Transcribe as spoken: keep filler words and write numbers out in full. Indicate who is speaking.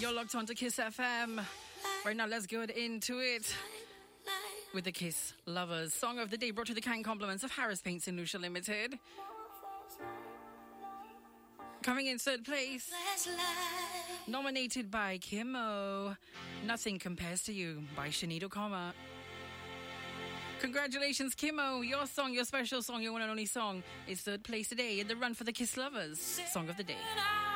Speaker 1: You're locked on to Kiss F M. Right now, let's get into it with the Kiss Lovers. Song of the day brought to the kind compliments of Harris Paints and Lucia Limited. Coming in third place, nominated by Kimmo, Nothing Compares to You by Sinead O'Connor. Congratulations, Kimmo. Your song, your special song, your one and only song is third place today in the run for the Kiss Lovers. Song of the day.